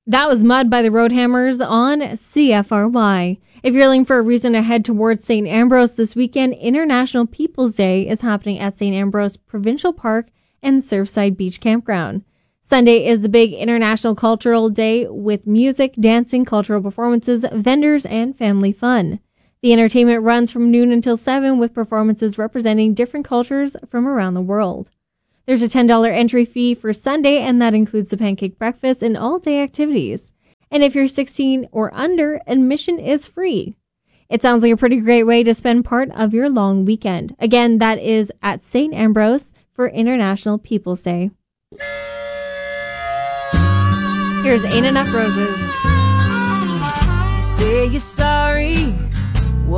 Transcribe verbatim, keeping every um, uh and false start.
That was Mud by the Roadhammers on C F R Y. If you're looking for a reason to head towards Saint Ambrose this weekend, International People's Day is happening at Saint Ambrose Provincial Park and Surfside Beach Campground. Sunday is the big International Cultural Day with music, dancing, cultural performances, vendors, and family fun. The entertainment runs from noon until seven with performances representing different cultures from around the world. There's a ten dollars entry fee for Sunday, and that includes the pancake breakfast and all-day activities. And if you're sixteen or under, admission is free. It sounds like a pretty great way to spend part of your long weekend. Again, that is at Saint Ambrose for International People's Day. Here's Ain't Enough Roses. You say you're sorry,